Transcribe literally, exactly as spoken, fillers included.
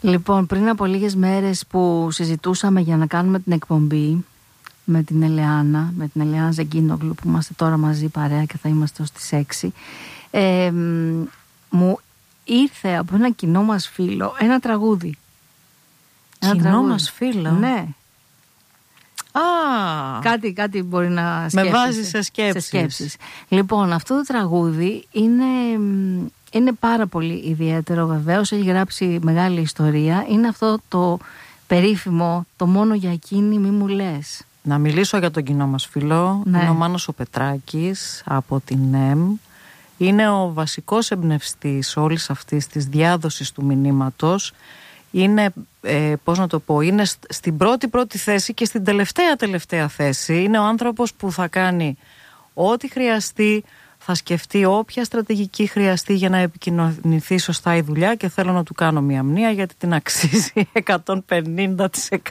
Λοιπόν, πριν από λίγες μέρες που συζητούσαμε για να κάνουμε την εκπομπή με την Ελεάνα, με την Ελεάνα Ζεγκίνογλου, που είμαστε τώρα μαζί παρέα και θα είμαστε ως τις έξι, ε, μου ήρθε από ένα κοινό μας φίλο ένα τραγούδι. Κοινό ένα τραγούδι. μας φίλο? Ναι. Α, κάτι, κάτι μπορεί να σκέφτεσαι. Με βάζει σε σκέψεις. σε σκέψεις. Λοιπόν, αυτό το τραγούδι είναι, είναι πάρα πολύ ιδιαίτερο βεβαίως. Έχει γράψει μεγάλη ιστορία. Είναι αυτό το περίφημο «Το μόνο για εκείνη μη μου λες». Να μιλήσω για τον κοινό μας φίλο. Ναι. Είναι ο Μάνος ο Πετράκης από την ΕΜ. Είναι ο βασικός εμπνευστής όλης αυτής της διάδοσης του μηνύματος. Είναι, ε, πώς να το πω, είναι στην πρώτη πρώτη θέση και στην τελευταία τελευταία θέση. Είναι ο άνθρωπος που θα κάνει ό,τι χρειαστεί, θα σκεφτεί όποια στρατηγική χρειαστεί για να επικοινωνηθεί σωστά η δουλειά, και θέλω να του κάνω μια μνήα γιατί την αξίζει εκατόν πενήντα τοις